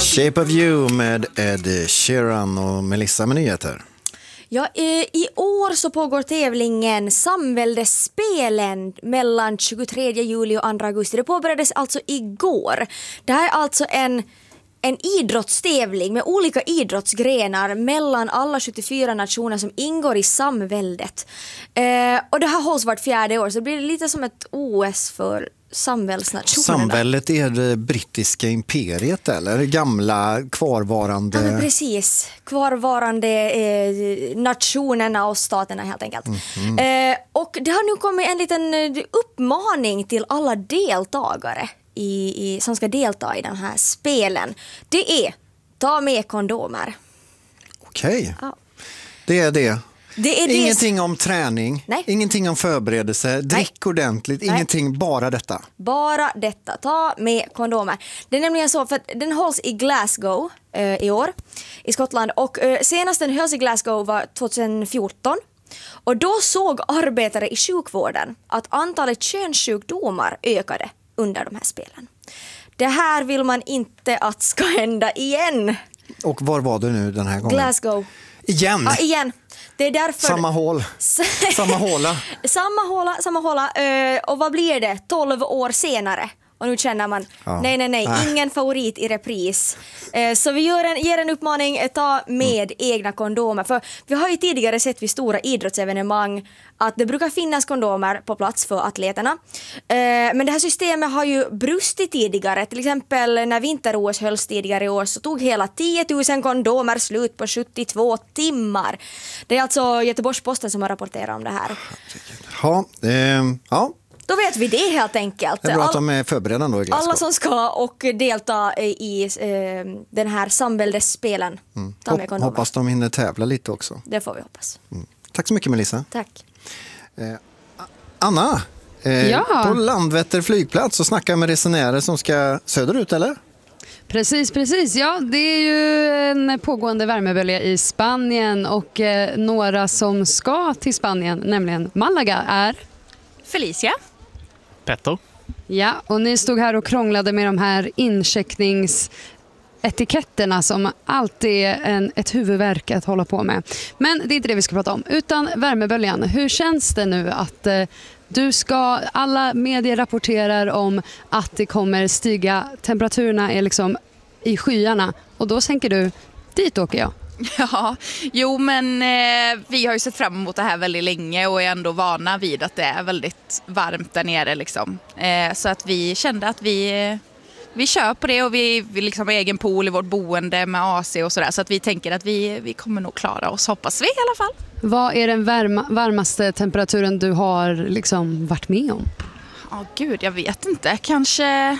Shape of You med Ed Sheeran och Melissa med nyheter. Ja, i år så pågår tävlingen Samväldesspelen mellan 23 juli och 2 augusti. Det påbörjades alltså igår. Det här är alltså en idrottstävling med olika idrottsgrenar mellan alla 74 nationer som ingår i samväldet. Och det här hålls vart 4:e år, så det blir lite som ett OS för samväldsnationerna. Samväldet är det brittiska imperiet eller gamla kvarvarande... Ja, men precis. Kvarvarande nationerna och staterna helt enkelt. Och det har nu kommit en liten uppmaning till alla deltagare som ska delta i den här spelen. Det är: ta med kondomer. Okej. Ja. Det är det. Det är ingenting om träning, Nej. Ingenting om förberedelse, drick ordentligt, ingenting, bara detta. Bara detta, ta med kondomer. Det är nämligen så, för att den hålls i Glasgow i år, i Skottland. Och senast den hölls i Glasgow var 2014. Och då såg arbetare i sjukvården att antalet könssjukdomar ökade under de här spelen. Det här vill man inte att ska hända igen. Och var var du nu den här gången? Glasgow. Igen? Ja, igen. Det är därför... Samma hål. Samma håla. Samma håla. Och vad blir det? 12 år senare. Och nu känner man, nej, ingen favorit i repris. Så vi ger en uppmaning, ta med egna kondomer. För vi har ju tidigare sett vid stora idrottsevenemang att det brukar finnas kondomer på plats för atleterna. Men det här systemet har ju brustit tidigare. Till exempel när vinter-OS hölls tidigare i år så tog hela 10 000 kondomer slut på 72 timmar. Det är alltså Göteborgs-Posten som har rapporterat om det här. Ja. Då vet vi det helt enkelt. Det är bra att de är förberedda då i Glasgow. Alla som ska och delta i den här samväldesspelen. Ta med kondomer. Hoppas de hinner tävla lite också. Det får vi hoppas. Tack så mycket, Melissa. Tack. Anna, på Landvetter flygplats så snackar med resenärer som ska söderut, eller? Precis. Ja, det är ju en pågående värmebölja i Spanien och några som ska till Spanien, nämligen Malaga, är... Felicia. Petter. Ja, och ni stod här och krånglade med de här incheckningsetiketterna som alltid är ett huvudvärk att hålla på med. Men det är inte det vi ska prata om, utan värmeböljan. Hur känns det nu att alla medier rapporterar om att det kommer stiga, temperaturerna är liksom i skyarna och då tänker du, dit åker jag. Ja, men vi har ju sett fram emot det här väldigt länge och är ändå vana vid att det är väldigt varmt där nere liksom. Så att vi kände att vi kör på det och vi liksom har egen pool i vårt boende med AC och sådär. Så att vi tänker att vi kommer nog klara oss, hoppas vi i alla fall. Vad är den varmaste temperaturen du har liksom varit med om? Gud, jag vet inte. Kanske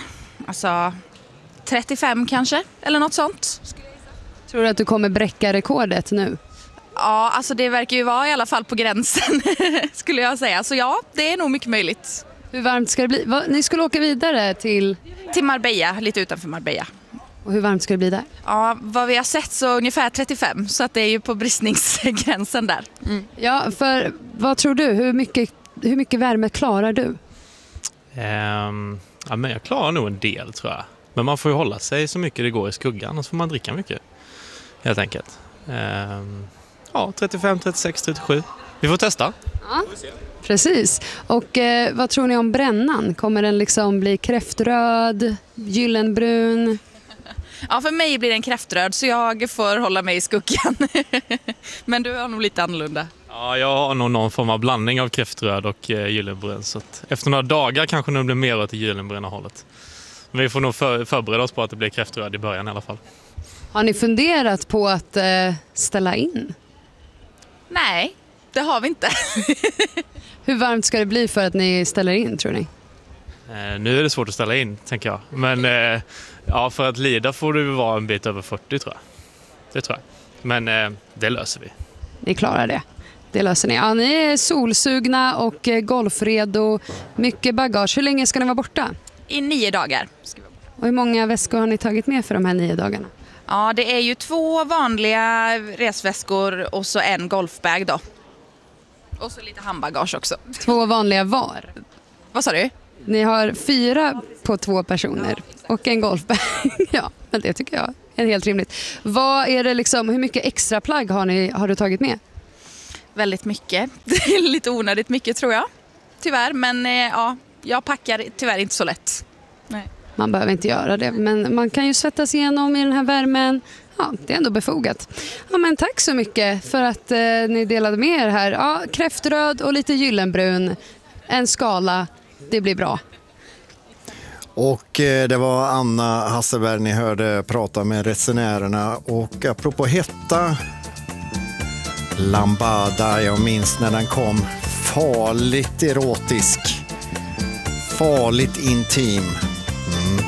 35 kanske, eller något sånt. Tror du att du kommer bräcka rekordet nu? Ja, alltså det verkar ju vara i alla fall på gränsen skulle jag säga. Så ja, det är nog mycket möjligt. Hur varmt ska det bli? Ni skulle åka vidare till Marbella, lite utanför Marbella. Och hur varmt ska det bli där? Ja, vad vi har sett så ungefär 35. Så att det är ju på bristningsgränsen där. Ja, för vad tror du? Hur mycket värme klarar du? Men jag klarar nog en del, tror jag. Men man får ju hålla sig så mycket det går i skuggan och så får man dricka mycket. Helt enkelt. 35, 36, 37. Vi får testa. Ja, precis. Och vad tror ni om brännan? Kommer den liksom bli kräftröd, gyllenbrun? Ja, för mig blir den kräftröd så jag får hålla mig i skuggan. Men du har nog lite annorlunda. Ja, jag har nog någon form av blandning av kräftröd och gyllenbrun. Så att efter några dagar kanske det blir mer åt det gyllenbruna hållet. Men vi får nog förbereda oss på att det blir kräftröd i början i alla fall. Har ni funderat på att ställa in? Nej, det har vi inte. Hur varmt ska det bli för att ni ställer in, tror ni? Nu är det svårt att ställa in, tänker jag. Men för att lida får det vara en bit över 40, tror jag. Det tror jag. Men det löser vi. Ni klarar det. Det löser ni. Ja, ni är solsugna och golfredo. Mycket bagage. Hur länge ska ni vara borta? I 9 dagar. Och hur många väskor har ni tagit med för de här 9 dagarna? Ja, det är ju 2 vanliga resväskor och så en golfbag då. Och så lite handbagage också. 2 vanliga var? Vad sa du? Ni har 4 på 2 personer och en golfbag. Ja, men det tycker jag är helt rimligt. Vad är det liksom, hur mycket extra plagg har du tagit med? Väldigt mycket. Det är lite onödigt mycket tror jag. Tyvärr, men ja, jag packar tyvärr inte så lätt. Nej. Man behöver inte göra det, men man kan ju svettas igenom i den här värmen. Ja, det är ändå befogat. Ja, men tack så mycket för att ni delade med er här. Ja, kräftröd och lite gyllenbrun. En skala, det blir bra. Och det var Anna Hasselberg ni hörde prata med resenärerna. Och apropå hetta, Lambada, jag minns när den kom. Farligt erotisk, farligt intim.